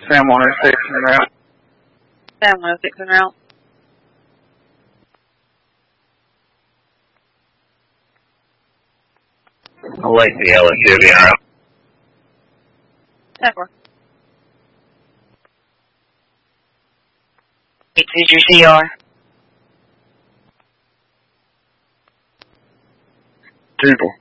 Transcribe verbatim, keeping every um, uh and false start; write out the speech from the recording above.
Sam one oh six en route. Sam one oh six en route. I'll like the L S U V en route. ten four. Eight is your C R. Two four.